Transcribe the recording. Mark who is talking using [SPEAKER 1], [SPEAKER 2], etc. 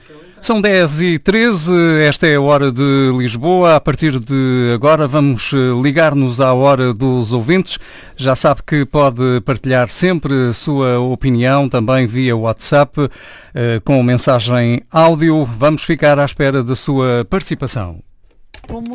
[SPEAKER 1] São 10h13, esta é a hora de Lisboa. A partir de agora vamos ligar-nos à hora dos ouvintes. Já sabe que pode partilhar sempre a sua opinião, também via WhatsApp, com mensagem áudio. Vamos ficar à espera da sua participação.